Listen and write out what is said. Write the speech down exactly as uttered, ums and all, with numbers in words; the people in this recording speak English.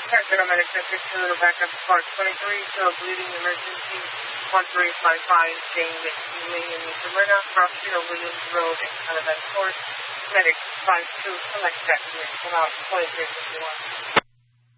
Paramedics at fifteen Little Backup Park twenty-three, still bleeding emergency, one three five five, Jane McNeely in Smyrna, cross Cedar Williams Road in Calabash Court. Medics five two, select that unit, come out twenty-three fifty-one.